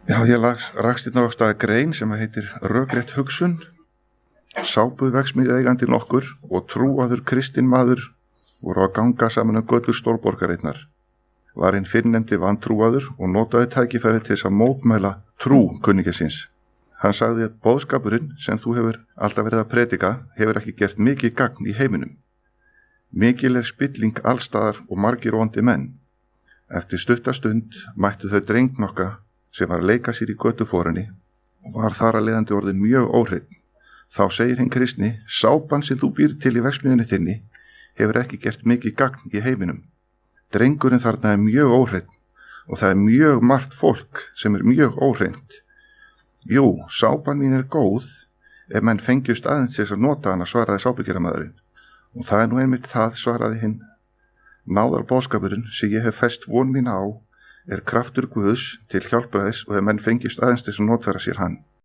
Já, ég rakst hérna á staði grein sem heitir Rökrétt hugsun. Sápuverksmiðju eigandi nokkur og trúaður kristinn maður voru að ganga saman götur stórborgarinnar. Var hinn fyrrnefndi vantrúaður og notaði tækifæri til þess að mótmæla trú kunningja Hann sagði að boðskapurinn sem þú hefur alltaf verið að predika hefur ekki gert mikið gagn í heiminum. Mikil spilling allstaðar og margir vondi menn. Eftir stutta stund mættu þau dreng nokka sem var að leika sér í götuforinni og var þar að leiðandi orðið mjög óhreinn. Þá segir hinn kristni, sápan sem þú býr til í verksmiðjunni þinni hefur ekki gert mikið gagn í heiminum. Drengurinn þarna mjög óhreinn og það mjög margt fólk sem mjög óhreint. Jú, sápan mín góð ef menn fengjust aðeins þess að nota hana, svaraði sápugerðarmaðurinn. Og það nú einmitt það, svaraði hinn. Náðarboðskapurinn sem ég hef fest von mín á kraftur Guðs til hjálpræðis og ef menn fengjust aðeins þess að notfæra sér hann.